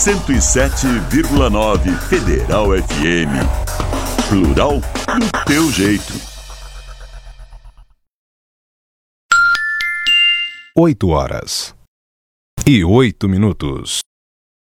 107,9 Federal FM. Plural do teu jeito. 8 horas e 8 minutos.